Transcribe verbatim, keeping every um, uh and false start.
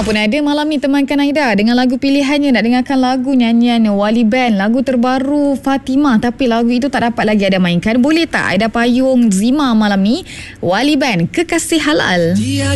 pun ada malam ni temankan Aida dengan lagu pilihannya. Nak dengarkan lagu nyanyian Wali Band, lagu terbaru Fatimah, tapi lagu itu tak dapat lagi Aida mainkan. Boleh tak Aida payung Zima malam ni? Wali Band, Kekasih Halal.